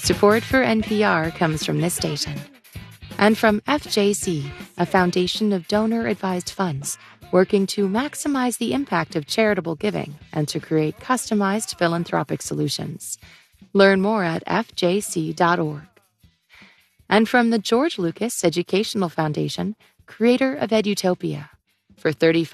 Support for NPR comes from this station. And from FJC, a foundation of donor-advised funds working to maximize the impact of charitable giving and to create customized philanthropic solutions. Learn more at fjc.org. And from the George Lucas Educational Foundation, creator of Edutopia. For 35